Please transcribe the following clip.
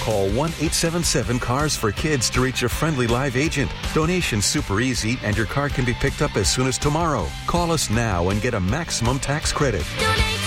call 1-877-CARS-FOR-KIDS to reach a friendly live agent. Donation's super easy, and your car can be picked up as soon as tomorrow. Call us now and get a maximum tax credit.